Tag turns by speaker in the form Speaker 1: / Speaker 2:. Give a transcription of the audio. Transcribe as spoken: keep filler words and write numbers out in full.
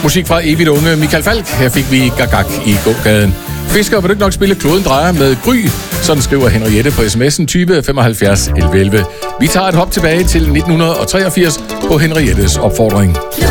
Speaker 1: Musik fra evigt unge Michael Falch. Her fik vi Gagak i gågaden. Fisker, vil du ikke nok spille Kloden drejer med Gry? Sådan skriver Henriette på sms'en tyve femoghalvfjerds elleve elleve. Vi tager et hop tilbage til nitten treogfirs på Henriettes opfordring.